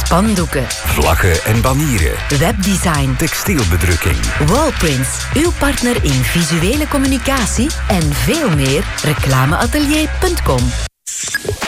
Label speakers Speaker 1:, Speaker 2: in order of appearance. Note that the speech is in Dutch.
Speaker 1: spandoeken,
Speaker 2: vlaggen en banieren,
Speaker 1: webdesign,
Speaker 2: textielbedrukking,
Speaker 1: wallprints, uw partner in visuele communicatie en veel meer. Reclameatelier.com.